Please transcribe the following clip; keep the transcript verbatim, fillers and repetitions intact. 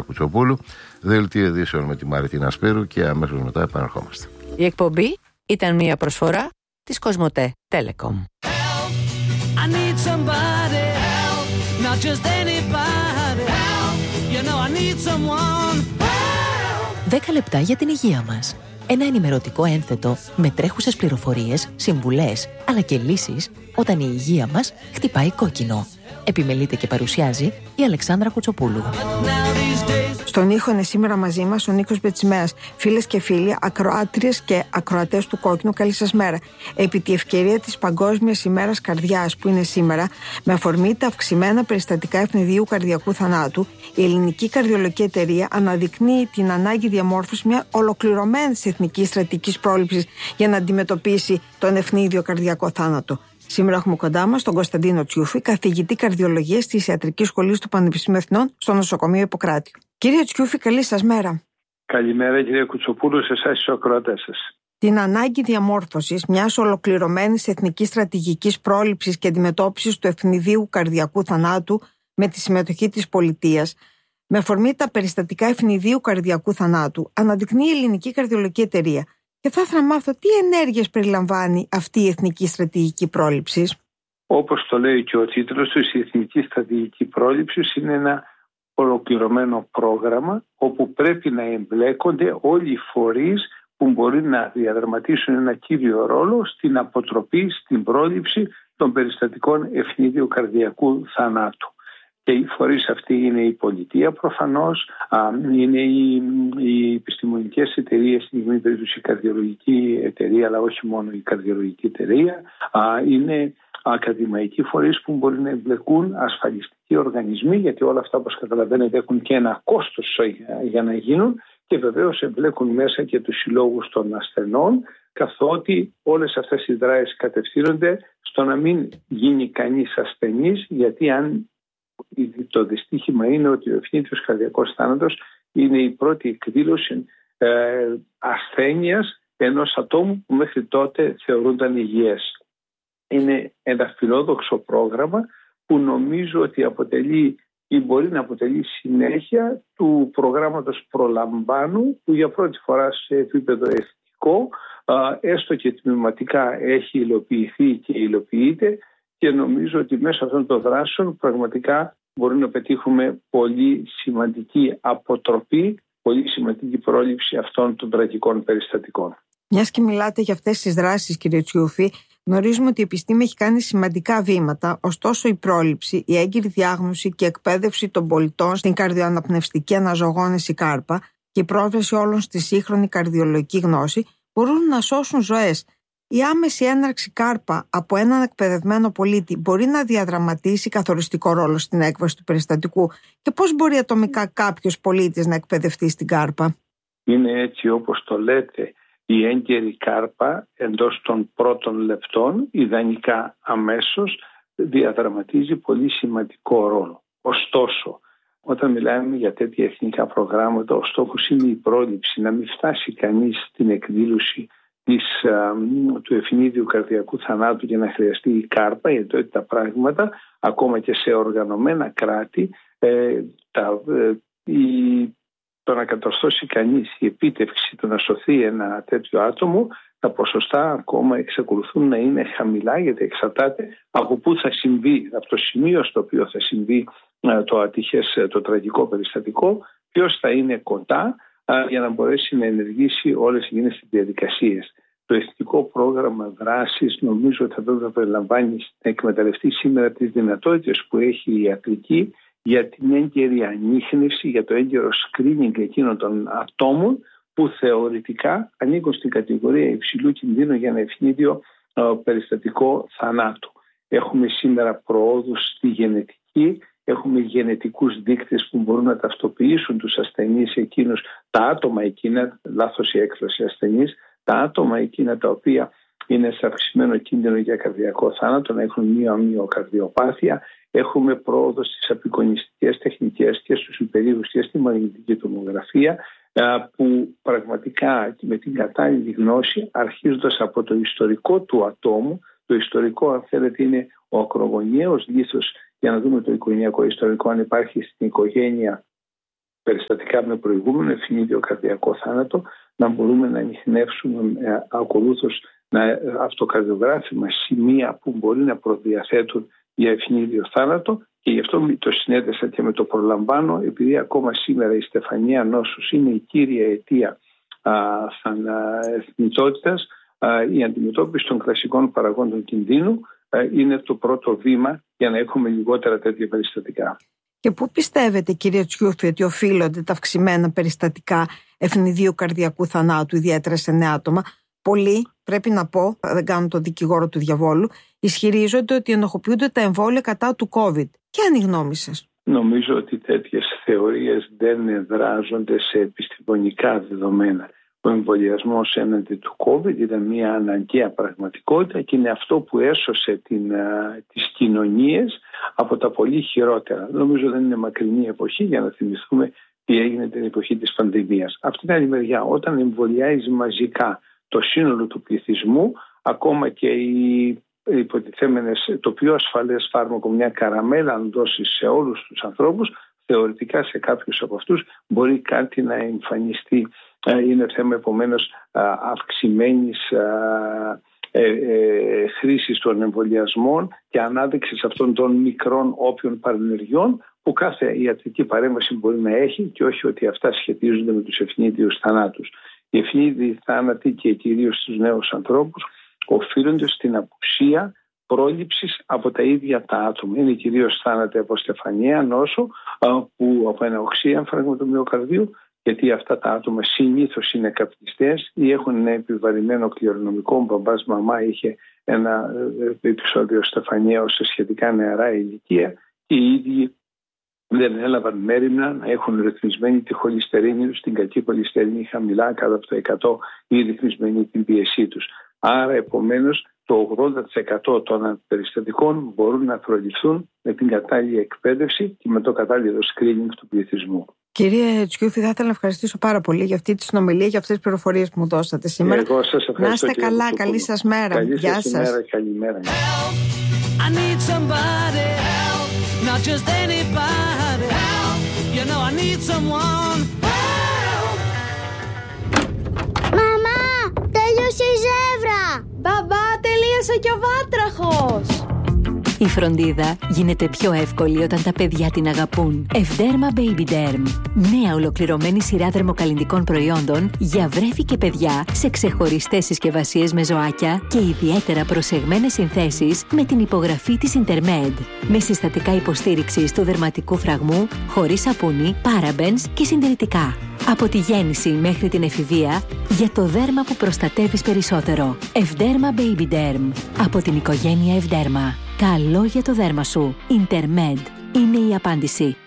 Αλεξάνδρα Κουτσοπούλου. Δελτίο ειδήσεων με τη Μαριτίνα Σπύρου και αμέσως μετά επαναρχόμαστε. Η εκπομπή ήταν μια προσφορά της Κοσμοτέ Telecom. I need somebody help, not just anybody help. You know I need someone help. δέκα λεπτά για την υγεία μας. Ένα ενημερωτικό ένθετο με τρέχουσες πληροφορίες, συμβουλές, αλλά και λύσεις όταν η υγεία μας χτυπάει κόκκινο. Επιμελείται και παρουσιάζει η Αλεξάνδρα Κουτσοπούλου. Στον ήχο είναι σήμερα μαζί μας ο Νίκος Μπετσιμέας. Φίλες και φίλοι, ακροάτριες και ακροατές του Κόκκινου, καλή σας μέρα. Επί τη ευκαιρία της Παγκόσμιας ημέρας Καρδιάς που είναι σήμερα, με αφορμή τα αυξημένα περιστατικά ευνηδίου καρδιακού θανάτου, η Ελληνική Καρδιολογική Εταιρεία αναδεικνύει την ανάγκη διαμόρφωσης μια ολοκληρωμένη εθνικής στρατηγικής πρόληψης για να αντιμετωπίσει τον ευνίδιο καρδιακό θάνατο. Σήμερα έχουμε κοντά μας τον Κωνσταντίνο Τσιούφη, καθηγητή καρδιολογίας της Ιατρικής Σχολής του Πανεπιστημίου Εθνών στο νοσοκομείο Ιπποκράτη. Κύριε Τσιούφη, καλή σας μέρα. Καλημέρα, κύριε Κουτσοπούλου, σε εσάς και στους ακροατές σας. Την ανάγκη διαμόρφωσης μιας ολοκληρωμένης εθνικής στρατηγικής πρόληψης και αντιμετώπισης του ευνηδίου καρδιακού θανάτου με τη συμμετοχή της πολιτείας, με αφορμή τα περιστατικά ευνηδίου καρδιακού θανάτου, αναδεικνύει η Ελληνική Καρδιολογική Εταιρεία. Και θα ήθελα να μάθω τι ενέργειες περιλαμβάνει αυτή η Εθνική Στρατηγική Πρόληψη. Όπως το λέει και ο τίτλος του, η Εθνική Στρατηγική Πρόληψη είναι ένα ολοκληρωμένο πρόγραμμα όπου πρέπει να εμπλέκονται όλοι οι φορείς που μπορεί να διαδραματίσουν ένα κύριο ρόλο στην αποτροπή, στην πρόληψη των περιστατικών ευνηδίου καρδιακού θανάτου. Και οι φορείς αυτοί είναι η πολιτεία προφανώς, είναι οι, οι επιστημονικές εταιρείες, στην συγκεκριμένη περίπτωση η καρδιολογική εταιρεία, αλλά όχι μόνο η καρδιολογική εταιρεία, είναι ακαδημαϊκοί φορείς που μπορεί να εμπλεκούν, ασφαλιστικοί οργανισμοί, γιατί όλα αυτά, όπως καταλαβαίνετε, έχουν και ένα κόστος για να γίνουν, και βεβαίως εμπλέκουν μέσα και τους συλλόγους των ασθενών, καθότι όλες αυτές οι δράσεις κατευθύνονται στο να μην γίνει κανείς ασθενής, γιατί αν το δυστύχημα είναι ότι ο ευνίδιος καρδιακός θάνατος είναι η πρώτη εκδήλωση ε, ασθένειας ενός ατόμου που μέχρι τότε θεωρούνταν υγιές. Είναι ένα φιλόδοξο πρόγραμμα που νομίζω ότι αποτελεί ή μπορεί να αποτελεί συνέχεια του προγράμματος προλαμβάνου, που για πρώτη φορά σε επίπεδο εθνικό, ε, έστω και τμηματικά, έχει υλοποιηθεί και υλοποιείται. Και νομίζω ότι μέσω αυτών των δράσεων πραγματικά μπορούμε να πετύχουμε πολύ σημαντική αποτροπή, πολύ σημαντική πρόληψη αυτών των τραγικών περιστατικών. Μιας και μιλάτε για αυτές τις δράσεις, κύριε Τσιούφη, γνωρίζουμε ότι η επιστήμη έχει κάνει σημαντικά βήματα, ωστόσο η πρόληψη, η έγκυρη διάγνωση και εκπαίδευση των πολιτών στην καρδιοαναπνευστική αναζωογόνηση κάρπα και η πρόσβαση όλων στη σύγχρονη καρδιολογική γνώση μπορούν να σώσουν ζωές. Η άμεση έναρξη κάρπα από έναν εκπαιδευμένο πολίτη μπορεί να διαδραματίσει καθοριστικό ρόλο στην έκβαση του περιστατικού, και πώς μπορεί ατομικά κάποιος πολίτης να εκπαιδευτεί στην κάρπα? Είναι έτσι όπως το λέτε, η έγκαιρη κάρπα εντός των πρώτων λεπτών, ιδανικά αμέσως, διαδραματίζει πολύ σημαντικό ρόλο. Ωστόσο, όταν μιλάμε για τέτοια εθνικά προγράμματα, ο στόχος είναι η πρόληψη, να μην φτάσει κανείς στην εκδήλωση Της, α, του ευνίδιου καρδιακού θανάτου για να χρειαστεί η κάρπα, γιατί τότε τα πράγματα, ακόμα και σε οργανωμένα κράτη, ε, τα, ε, η, το να κατορθώσει κανείς η επίτευξη, το να σωθεί ένα τέτοιο άτομο, τα ποσοστά ακόμα εξακολουθούν να είναι χαμηλά, γιατί εξαρτάται από πού θα συμβεί, από το σημείο στο οποίο θα συμβεί ε, το ατυχές, το τραγικό περιστατικό, ποιος θα είναι κοντά, για να μπορέσει να ενεργήσει όλες εκείνες τις διαδικασίες. Το εθνικό πρόγραμμα δράσης νομίζω ότι θα πρέπει να περιλαμβάνει να εκμεταλλευτεί σήμερα τις δυνατότητες που έχει η ιατρική για την έγκαιρη ανίχνευση, για το έγκαιρο screening εκείνων των ατόμων που θεωρητικά ανήκουν στην κατηγορία υψηλού κινδύνου για ένα ευνίδιο περιστατικό θανάτου. Έχουμε σήμερα προόδους στη γενετική. Έχουμε γενετικούς δείκτες που μπορούν να ταυτοποιήσουν τους ασθενείς εκείνους, τα άτομα εκείνα, λάθος η έκφραση ασθενείς, τα άτομα εκείνα τα οποία είναι σε αυξημένο κίνδυνο για καρδιακό θάνατο, να έχουν μία μυοκαρδιοπάθεια. Έχουμε πρόοδο στις απεικονιστικές τεχνικές και στους υπερήγους και στη μαγνητική τομογραφία, που πραγματικά με την κατάλληλη γνώση, αρχίζοντας από το ιστορικό του ατόμου, το ιστορικό αν θέλετε είναι ο ακρογωνιαίος λίθος, για να δούμε το οικογενειακό ιστορικό, αν υπάρχει στην οικογένεια περιστατικά με προηγούμενο ευνίδιο καρδιακό θάνατο, να μπορούμε να ανιχνεύσουμε ε, ακολούθως να αυτοκαρδιογράφημα σημεία που μπορεί να προδιαθέτουν για ευνίδιο θάνατο, και γι' αυτό το συνέδεσα και με το προλαμβάνω, επειδή ακόμα σήμερα η στεφανία νόσους είναι η κύρια αιτία θνητότητας. Η αντιμετώπιση των κλασικών παραγόντων κινδύνου α, είναι το πρώτο βήμα για να έχουμε λιγότερα τέτοια περιστατικά. Και πού πιστεύετε, κύριε Τσιούφη, ότι οφείλονται τα αυξημένα περιστατικά ευνηδίου καρδιακού θανάτου, ιδιαίτερα σε νέα άτομα? Πολλοί, πρέπει να πω, δεν κάνω τον δικηγόρο του διαβόλου, ισχυρίζονται ότι ενοχοποιούνται τα εμβόλια κατά του COVID. Ποια είναι η γνώμη σας? Νομίζω ότι τέτοιες θεωρίες δεν εδράζονται σε επιστημονικά δεδομένα. Ο εμβολιασμός έναντι του COVID ήταν μια αναγκαία πραγματικότητα και είναι αυτό που έσωσε την, α, τις κοινωνίες από τα πολύ χειρότερα. Νομίζω δεν είναι μακρινή εποχή για να θυμηθούμε τι έγινε την εποχή της πανδημίας. Από την άλλη μεριά, όταν εμβολιάζει μαζικά το σύνολο του πληθυσμού, ακόμα και οι υποτιθέμενες, το πιο ασφαλές φάρμακο, μια καραμέλα, αν δώσει σε όλους τους ανθρώπους, θεωρητικά σε κάποιους από αυτούς μπορεί κάτι να εμφανιστεί. Είναι θέμα επομένως αυξημένης ε, ε, χρήσης των εμβολιασμών και ανάδειξης αυτών των μικρών όποιων παρενεργειών που κάθε ιατρική παρέμβαση μπορεί να έχει, και όχι ότι αυτά σχετίζονται με τους ευνίδιους θανάτους. Οι ευνίδιοι θάνατοι, και κυρίως στους νέους ανθρώπους, οφείλονται στην απουσία πρόληψης από τα ίδια τα άτομα. Είναι κυρίως θάνατοι από στεφανία νόσο, που, από ένα οξύ έμφραγμα του μυοκαρδίου, γιατί αυτά τα άτομα συνήθως είναι καπνιστές ή έχουν ένα επιβαρημένο κληρονομικό. Ο μπαμπάς μαμά είχε ένα επεισόδιο στεφανία σε σχετικά νεαρά ηλικία και οι ίδιοι δεν έλαβαν μέριμνα να έχουν ρυθμισμένη τη χολυστερίνη τους, την κακή χολυστερίνη χαμηλά κάτω από το εκατό, ή ρυθμισμένη την πίεσή τους. Άρα επομένως το ογδόντα τοις εκατό των περιστατικών μπορούν να προληφθούν με την κατάλληλη εκπαίδευση και με το κατάλληλο screening του πληθυσμού. Κύριε Τσιούφη, θα ήθελα να ευχαριστήσω πάρα πολύ για αυτή τη συνομιλία, για αυτές τις πληροφορίες που μου δώσατε σήμερα. Εγώ σας ευχαριστώ. Να είστε καλά, το καλή σας μέρα. Καλή Γεια σας σας. ημέρα, καλημέρα. I need somebody help, not just anybody help. You know I need someone help. Μαμά, τέλειωσε η ζεύρα. Μπαμπά, τελείωσε και ο βάτραχος. Η φροντίδα γίνεται πιο εύκολη όταν τα παιδιά την αγαπούν. Ευδέρμα Baby Derm. Νέα ολοκληρωμένη σειρά δερμοκαλλυντικών προϊόντων για βρέφη και παιδιά σε ξεχωριστές συσκευασίες με ζωάκια και ιδιαίτερα προσεγμένες συνθέσεις με την υπογραφή της Intermed. Με συστατικά υποστήριξης του δερματικού φραγμού, χωρίς σαπούνι, parabens και συντηρητικά. Από τη γέννηση μέχρι την εφηβεία, για το δέρμα που προστατεύεις περισσότερο. Ευδέρμα Baby Derm. Από την οικογένεια Ευδέρμα. Καλό για το δέρμα σου. Intermed είναι η απάντηση.